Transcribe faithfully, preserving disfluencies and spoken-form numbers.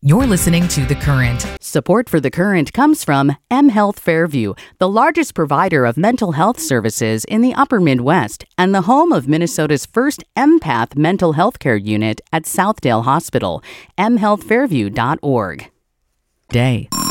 You're listening to The Current. Support for The Current comes from M Health Fairview, the largest provider of mental health services in the upper Midwest and the home of Minnesota's first empath mental health care unit at Southdale Hospital. m health fairview dot org. Day.